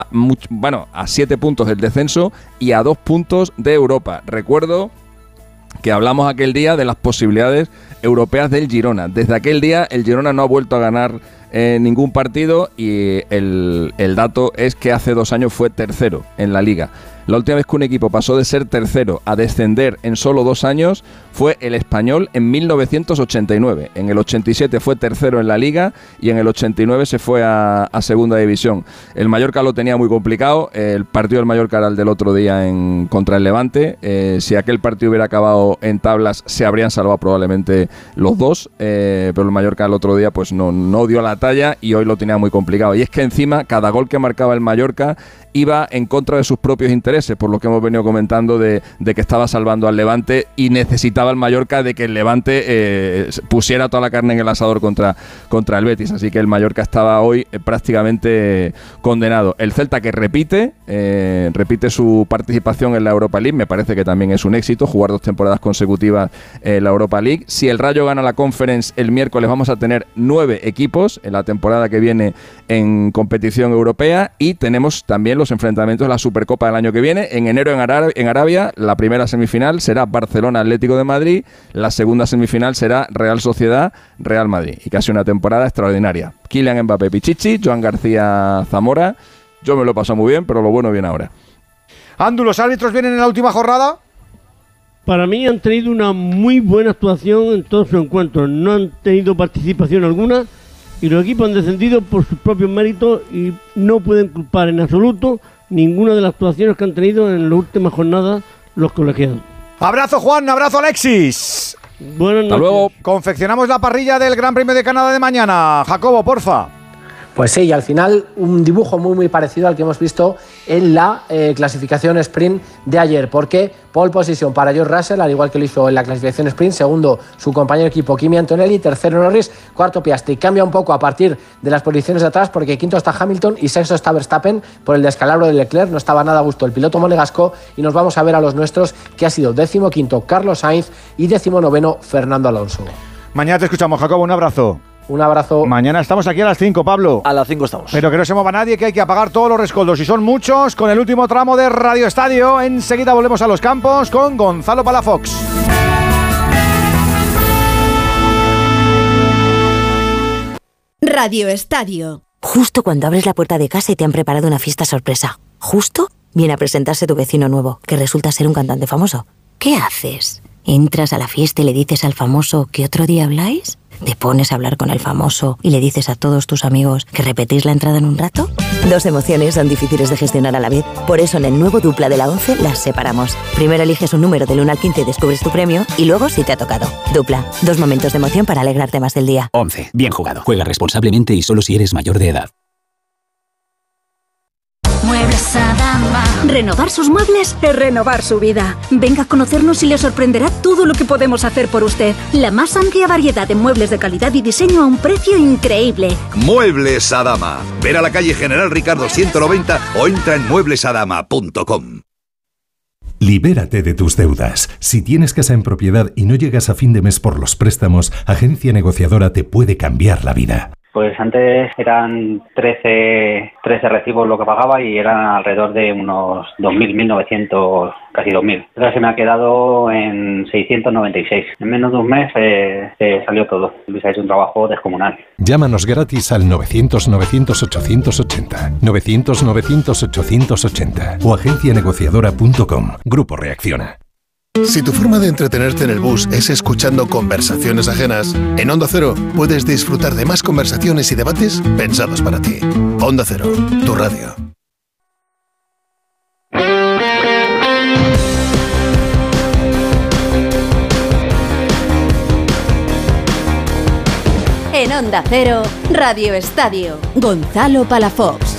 a 7 puntos del descenso y a 2 puntos de Europa. Recuerdo que hablamos aquel día de las posibilidades europeas del Girona. Desde aquel día el Girona no ha vuelto a ganar ningún partido y el dato es que hace 2 años fue tercero en la Liga. La última vez que un equipo pasó de ser tercero a descender en solo 2 años fue el Español en 1989. En el 87 fue tercero en la Liga y en el 89 se fue a segunda división. El Mallorca lo tenía muy complicado. El partido del Mallorca era el del otro día contra el Levante. Si aquel partido hubiera acabado en tablas, se habrían salvado probablemente los dos. Pero el Mallorca el otro día pues no dio la talla y hoy lo tenía muy complicado. Y es que encima cada gol que marcaba el Mallorca iba en contra de sus propios intereses, por lo que hemos venido comentando de que estaba salvando al Levante y necesitaba el Mallorca de que el Levante pusiera toda la carne en el asador contra el Betis, así que el Mallorca estaba hoy prácticamente condenado. El Celta que repite su participación en la Europa League, me parece que también es un éxito, jugar 2 temporadas consecutivas en la Europa League. Si el Rayo gana la Conference el miércoles vamos a tener 9 equipos en la temporada que viene en competición europea y tenemos también los enfrentamientos de la Supercopa del año que viene. En enero en Arabia, la primera semifinal será Barcelona-Atlético de Madrid, la segunda semifinal será Real Sociedad-Real Madrid. Y casi una temporada extraordinaria. Kylian Mbappé Pichichi, Joan García Zamora. Yo me lo he pasado muy bien, pero lo bueno viene ahora. Andu, ¿los árbitros vienen en la última jornada? Para mí han tenido una muy buena actuación en todos sus encuentros. No han tenido participación alguna y los equipos han descendido por sus propios méritos y no pueden culpar en absoluto ninguna de las actuaciones que han tenido en las últimas jornadas los colegiados. Abrazo Juan, abrazo Alexis. Buenas noches. Hasta luego. Confeccionamos la parrilla del Gran Premio de Canadá de mañana. Jacobo, porfa. Pues sí, y al final un dibujo muy parecido al que hemos visto en la clasificación sprint de ayer, porque pole position para George Russell, al igual que lo hizo en la clasificación sprint, segundo su compañero de equipo Kimi Antonelli, tercero Norris, cuarto Piastri. Cambia un poco a partir de las posiciones de atrás porque quinto está Hamilton y sexto está Verstappen por el descalabro de Leclerc. No estaba nada a gusto el piloto monegasco y nos vamos a ver a los nuestros, que ha sido 15º Carlos Sainz y 19º Fernando Alonso. Mañana te escuchamos, Jacobo, un abrazo. Un abrazo. Mañana estamos aquí a las 5, Pablo. A las 5 estamos. Pero que no se mueva nadie, que hay que apagar todos los rescoldos. Y son muchos con el último tramo de Radio Estadio. Enseguida volvemos a los campos con Gonzalo Palafox. Radio Estadio. Justo cuando abres la puerta de casa y te han preparado una fiesta sorpresa. Justo viene a presentarse tu vecino nuevo, que resulta ser un cantante famoso. ¿Qué haces? ¿Entras a la fiesta y le dices al famoso que otro día habláis? ¿Te pones a hablar con el famoso y le dices a todos tus amigos que repetís la entrada en un rato? 2 emociones son difíciles de gestionar a la vez. Por eso en el nuevo Dupla de la 11 las separamos. Primero eliges un número del 1 al 15 y descubres tu premio y luego si te ha tocado. Dupla, 2 momentos de emoción para alegrarte más del día. 11. Bien jugado. Juega responsablemente y solo si eres mayor de edad. Muebles Adama. Renovar sus muebles es renovar su vida. Venga a conocernos y le sorprenderá todo lo que podemos hacer por usted. La más amplia variedad de muebles de calidad y diseño a un precio increíble. Muebles Adama. Ver a la calle General Ricardo 190 o entra en mueblesadama.com. Libérate de tus deudas. Si tienes casa en propiedad y no llegas a fin de mes por los préstamos, Agencia Negociadora te puede cambiar la vida. Pues antes eran 13 recibos lo que pagaba y eran alrededor de unos 2.000, 1.900, casi 2.000. Ahora se me ha quedado en 696. En menos de un mes se salió todo. Luis ha hecho un trabajo descomunal. Llámanos gratis al 900-900-880, 900-900-880 o agencianegociadora.com. Grupo Reacciona. Si tu forma de entretenerte en el bus es escuchando conversaciones ajenas, en Onda Cero puedes disfrutar de más conversaciones y debates pensados para ti. Onda Cero, tu radio. En Onda Cero, Radio Estadio, Gonzalo Palafox.